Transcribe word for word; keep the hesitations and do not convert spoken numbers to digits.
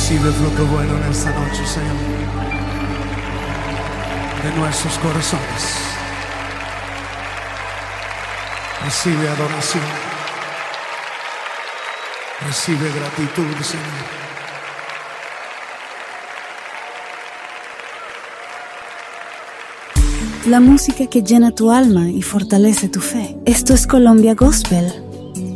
Recibe fruto bueno en esta noche, Señor, de nuestros corazones. Recibe adoración. Recibe gratitud, Señor. La música que llena tu alma y fortalece tu fe. Esto es Colombia Gospel.